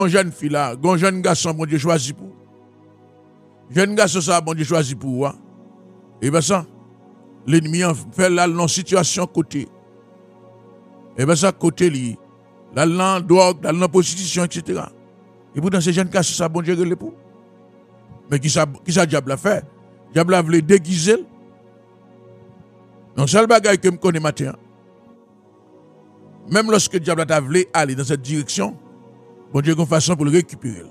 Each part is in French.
une jeune fille là, un jeune garçon, bon Dieu choisi pour. Jeune garçon, ça, bon Dieu choisi pour. Hein? Et bien ça, l'ennemi fait là, dans situation côté. Et bien ça, côté lui, là, dans drogue, dans prostitution, etc. Et pourtant, ces jeunes garçons, ça, bon Dieu, relève pour. Mais qui ça diable a fait? Diable a voulu déguiser. Donc, c'est le bagage que je connais matin. Même lorsque le diable a voulu aller dans cette direction, bon Dieu a une façon pour le récupérer.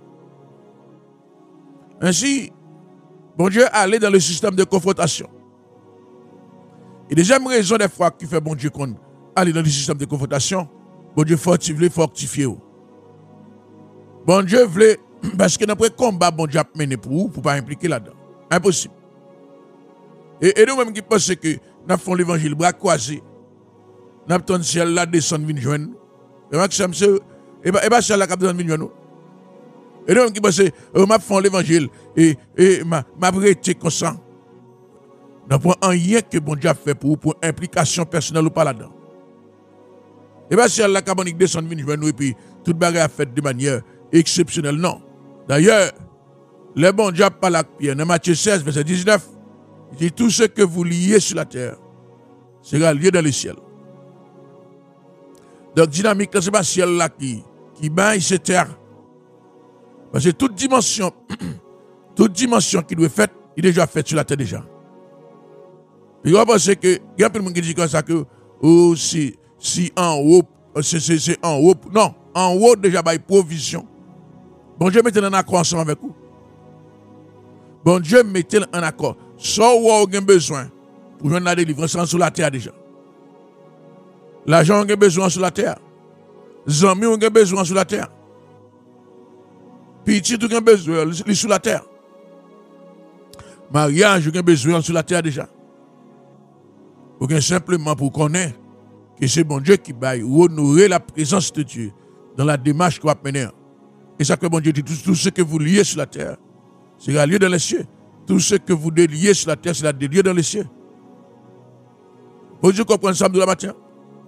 Ainsi, bon Dieu allait dans le système de confrontation. Et deuxième raison des fois qui fait bon Dieu qu'on aller dans le système de confrontation, bon Dieu fortifier. Bon Dieu voulait, parce que notre combat, bon Dieu a mené pour vous, pour ne pas impliquer là-dedans. Impossible. Et nous-mêmes qui pensons que nous faisons l'évangile bras croisés, nous avons le ciel là descendre venir joindre. Et Maxime, et bien c'est là qui descendre venir joindre. Et nous-mêmes qui pensons, nous faisons l'évangile et m'a prêté comme ça. Nous prenons rien que bon Dieu a fait pour vous, pour implication personnelle ou pas là-dedans. Et bien c'est là qui descendre venir joindre nous et puis toute bagarre a fait de manière exceptionnelle. Non. D'ailleurs, le bon Dieu parle avec Pierre dans Matthieu 16, verset 19. Il dit tout ce que vous liez sur la terre sera lié dans le ciel. Donc, dynamique, ce n'est pas le ciel là qui baille cette terre. Parce que toute dimension qui doit être faite, il est déjà faite sur la terre déjà. Puis on pense que, il y a plein de monde qui dit comme ça que, oh, si en haut, c'est en haut. Non, en haut déjà, il y a provision. Bon Dieu mettez en accord ensemble avec vous. Bon Dieu mettez en accord. Soit vous avez besoin pour joindre la délivrance sur la terre déjà. L'argent a besoin sur la terre. Les amis ont besoin sur la terre. Petit ont besoin sur la terre. Mariage a besoin sur la terre déjà. Ou simplement pour connaître que c'est bon Dieu qui va honorer la présence de Dieu dans la démarche qu'on va mener. Et ça que bon Dieu dit, tout ce que vous liez sur la terre sera lié dans les cieux. Tout ce que vous déliez sur la terre sera délié dans les cieux. Vous Dieu comprendre ça de la matin?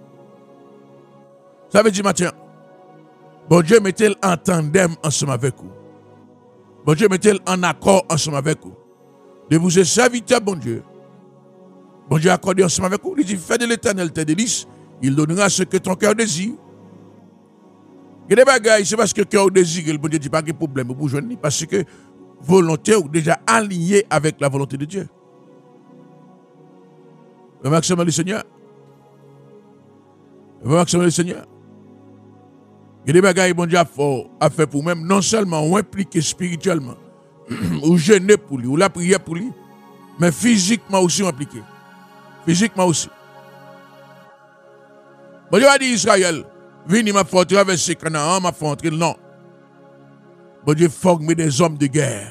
Ça veut dire matin. Bon Dieu mettez en tandem ensemble avec vous. Bon Dieu mettez en accord ensemble avec vous. De vous être serviteur, bon Dieu. Bon Dieu accordé ensemble avec vous. Il dit, fais de l'éternel tes délices. Il donnera ce que ton cœur désire. Il y a des bagailles, c'est parce que le cœur désire, le bon Dieu dit pas de problème pour joindre, parce que volonté ou déjà aligné avec la volonté de Dieu. Remerciement le Seigneur. Remerciement le Seigneur. Il y a des bagailles, bon Dieu a fait pour même, non seulement ou impliqué spirituellement, ou jeûner pour lui, ou la prière pour lui, mais physiquement aussi impliqué. Physiquement aussi. Bon Dieu a dit Israël, vini m'a fait traverser Canaan, m'a fait entrer, non. Bon Dieu former des hommes de guerre.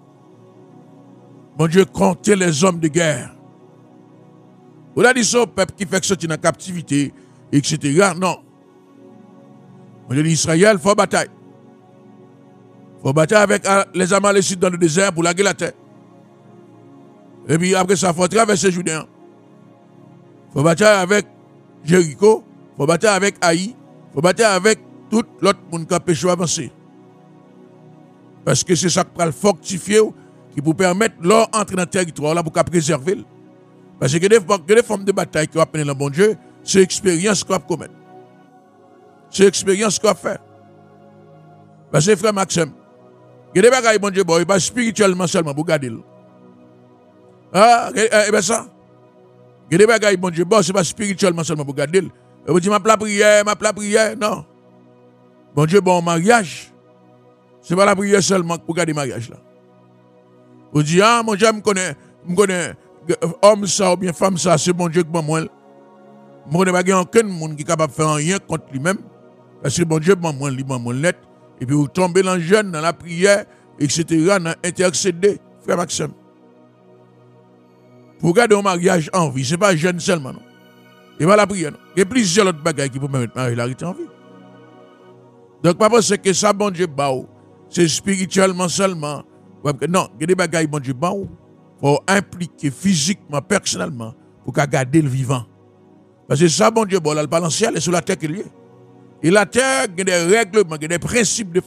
Bon Dieu compter les hommes de guerre. On a dit ça au peuple qui fait sortir dans la captivité, etc. Non. Bon Dieu dit Israël, il faut bataille. Il faut bataille avec les Amalécites dans le désert pour laguer la terre. Et puis après ça, il faut traverser Jourdain. Il faut bataille avec Jéricho. Il faut bataille avec Haï. Il faut bataille avec tout l'autre monde qui a péché avancer. Parce que c'est ça qui va le fortifier, qui peut permettre leur entrer dans le territoire là pour préserver. Parce que les formes de bataille qui vont appeler le bon Dieu, c'est l'expérience qu'on va commettre. C'est l'expérience qu'on va faire. Parce que frère Maxime, il y a des bagailles, bon Dieu, il pas spirituellement seulement pour garder. Ah, et bien ça. Il y a des bagailles, bon Dieu, c'est pas spirituellement seulement pour garder. Et vous dites, ma prière, non. Bon Dieu, bon mariage. Ce n'est pas la prière seulement pour garder le mariage là. Vous dites, ah, mon Dieu, je connais homme ça ou bien femme ça, c'est bon Dieu que moi. Je ne connais pas aucun monde qui est capable de faire rien contre lui-même. Parce que bon Dieu, moi, net. Et puis vous tombez dans le jeûne, dans la prière, etc., dans intercéder, frère Maxime. Pour garder un mariage en vie, ce n'est pas jeûne seulement, non. Et pas la prière, non. Il y a plusieurs autres bagages qui peuvent mettre mariage en vie. Donc, pas parce que ça, bon Dieu, c'est spirituellement seulement. Non, il y a des bagages, bon Dieu, il faut impliquer physiquement, personnellement, pour garder le vivant. Parce que ça, bon Dieu, le balancier, est sur la terre qu'il y est. Et la terre a des règlements, des principes de